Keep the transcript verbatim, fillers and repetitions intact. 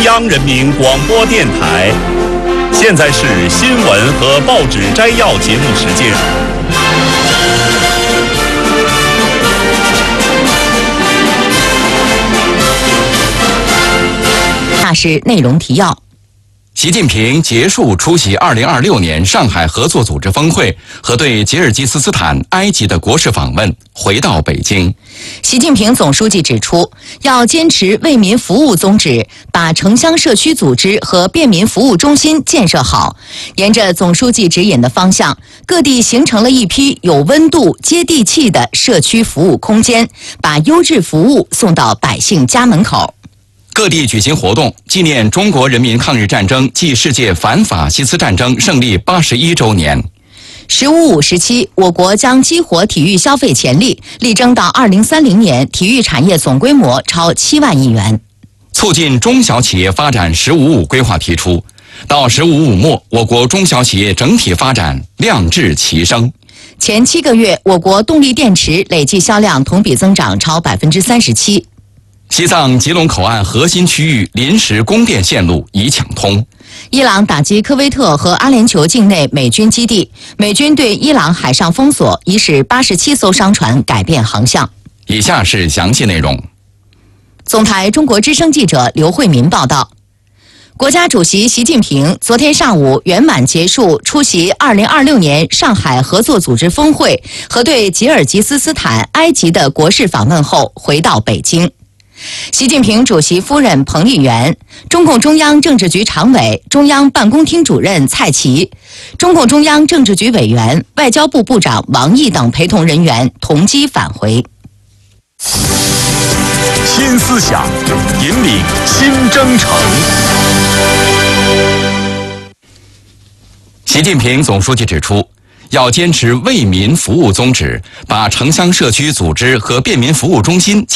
央人民广播电台。现在是新闻和报纸摘要节目时间。 那是内容提要。 习近平结束出席二零二六年上海合作组织峰会和对吉尔吉斯斯坦、埃及的国事访问，回到北京。 习近平总书记指出，要坚持为民服务宗旨，把城乡社区组织和便民服务中心建设好。沿着总书记指引的方向，各地形成了一批有温度、接地气的社区服务空间，把优质服务送到百姓家门口。 各地举行活动，纪念中国人民抗日战争暨世界反法西斯战争胜利八十一周年。 十五五时期，我国将激活体育消费潜力，力争到二零三零年体育产业总规模超七万亿元。 促进中小企业发展“十五五”规划提出，到“十五五”末，我国中小企业整体发展量质齐升。 前七个月，我国动力电池累计销量同比增长超百分之三十七。 西藏吉隆口岸核心区域临时供电线路已抢通。 伊朗打击科威特和阿联酋境内美军基地，美军对伊朗海上封锁，已使八十七艘商船改变航向。 以下是详细内容。 总台中国之声记者刘慧民报道。国家主席习近平昨天上午圆满结束出席二零二六年上海合作组织峰会和对吉尔吉斯斯坦、埃及的国事访问后，回到北京。习近平主席夫人彭丽媛、中共中央政治局常委、中央办公厅主任蔡奇、中共中央政治局委员、外交部部长王毅等陪同人员同机返回。 新思想，引领新征程。 习近平总书记指出，要坚持为民服务宗旨，把城乡社区组织和便民服务中心